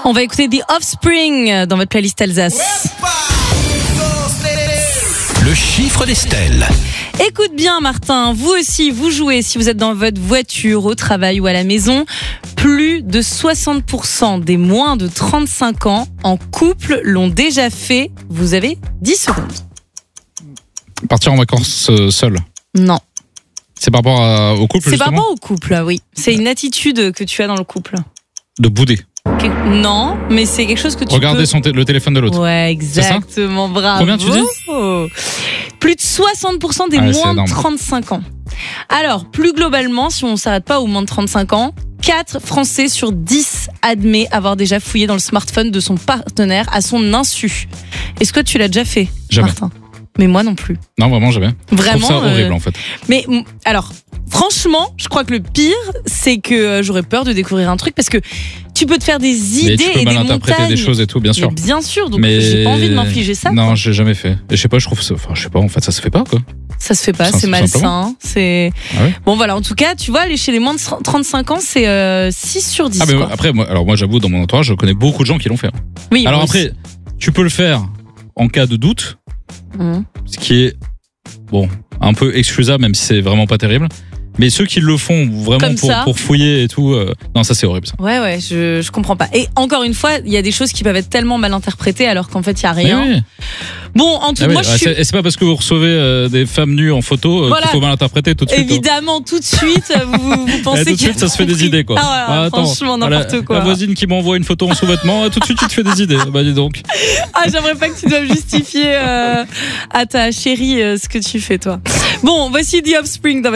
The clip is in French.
On va écouter The Offspring dans votre playlist Alsace. Le chiffre d'Estelle. Écoute bien Martin, vous aussi vous jouez si vous êtes dans votre voiture, au travail ou à la maison. Plus de 60% des moins de 35 ans en couple l'ont déjà fait. Vous avez 10 secondes. Partir en vacances seul. Non. C'est par rapport au couple, C'est justement. par rapport au couple, oui. C'est une attitude que tu as dans le couple. De bouder. Non, mais c'est quelque chose que tu Regarder peux... le téléphone de l'autre. Ouais, exactement, bravo. Combien tu dis ? Plus de 60% des moins de 35 ans. Alors, plus globalement, si on ne s'arrête pas aux moins de 35 ans, 4 Français sur 10 admet avoir déjà fouillé dans le smartphone de son partenaire à son insu. Est-ce que tu l'as déjà fait, Jamais. Martin ? Mais moi non plus. Non, vraiment jamais. Vraiment. Je trouve ça horrible en fait. Mais alors, franchement, je crois que le pire, c'est que j'aurais peur de découvrir un truc parce que tu peux te faire des idées Mais tu peux et mal des interpréter montagnes. des choses et tout, bien sûr. Mais bien sûr, donc j'ai pas envie de m'infliger ça. Non, quoi. j'ai jamais fait. Et je sais pas, je trouve ça. Enfin, je sais pas, en fait, ça se fait pas quoi. Ça se fait pas, Ça, c'est tout malsain. simplement. C'est Ah ouais. bon, voilà. En tout cas, tu vois, aller chez les moins de 35 ans, c'est 6 sur 10. Ah, mais quoi. après, moi, j'avoue, dans mon entourage, je connais beaucoup de gens qui l'ont fait. Oui. Alors moi après, tu peux le faire en cas de doute, aussi. Mhm. ce qui est bon, un peu excusable, même si c'est vraiment pas terrible. Mais ceux qui le font vraiment Comme ça. pour fouiller et tout, non, ça c'est horrible ça. Ouais, je comprends pas. Et encore une fois, il y a des choses qui peuvent être tellement mal interprétées alors qu'en fait, il y a Mais rien. oui. Bon, en tout Ah oui, moi, je suis et c'est pas parce que vous recevez des femmes nues en photo Voilà. qu'il faut mal interpréter tout de suite. hein. évidemment tout de suite, vous pensez Et tout de qu'il y a suite, ça se fait des compris. idées quoi. Ah, attends, franchement, n'importe quoi. La voisine qui m'envoie une photo en sous-vêtements, tout de suite tu te fais des idées. Bah dis donc. Ah, j'aimerais pas que tu doives justifier à ta chérie ce que tu fais toi. Bon, voici The Offspring dans